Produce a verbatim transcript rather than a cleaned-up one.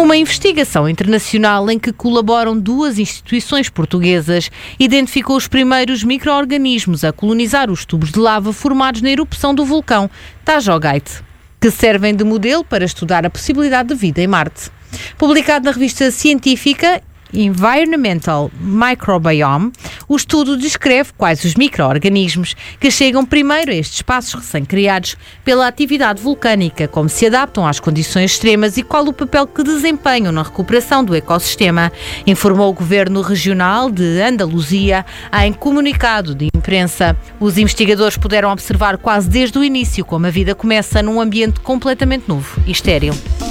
Uma investigação internacional em que colaboram duas instituições portuguesas identificou os primeiros micro-organismos a colonizar os tubos de lava formados na erupção do vulcão Tajogait, que servem de modelo para estudar a possibilidade de vida em Marte. Publicado na revista científica Environmental Microbiome, o estudo descreve quais os micro-organismos que chegam primeiro a estes espaços recém-criados pela atividade vulcânica, como se adaptam às condições extremas e qual o papel que desempenham na recuperação do ecossistema, informou o Governo Regional de Andaluzia em comunicado de imprensa. Os investigadores puderam observar quase desde o início como a vida começa num ambiente completamente novo e estéril.